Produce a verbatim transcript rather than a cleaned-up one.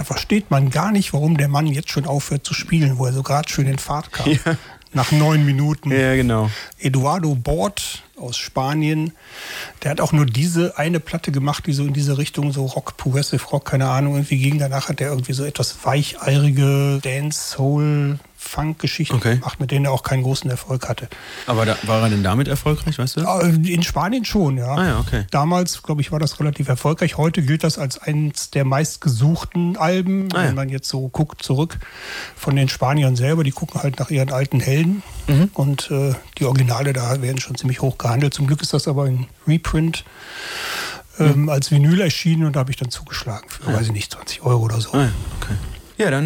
versteht man gar nicht, warum der Mann jetzt schon aufhört zu spielen, wo er so gerade schön in Fahrt kam. Ja. Nach neun Minuten. Ja, genau. Eduardo Bort aus Spanien, der hat auch nur diese eine Platte gemacht, die so in diese Richtung, so Rock, Progressive Rock, keine Ahnung, irgendwie ging. Danach hat er irgendwie so etwas weicheirige Dance, Soul, Funk-Geschichten okay. gemacht, mit denen er auch keinen großen Erfolg hatte. Aber da, war er denn damit erfolgreich, weißt du? In Spanien schon, ja. Ah ja, okay. Damals, glaube ich, war das relativ erfolgreich. Heute gilt das als eines der meistgesuchten Alben. Ah, ja. Wenn man jetzt so guckt, zurück von den Spaniern selber, die gucken halt nach ihren alten Helden. Mhm. Und äh, die Originale da werden schon ziemlich hoch gehandelt. Zum Glück ist das aber in Reprint ähm, mhm. als Vinyl erschienen und da habe ich dann zugeschlagen für, ah, ja. weiß ich nicht, zwanzig Euro oder so. Ah, ja, okay. Ja, dann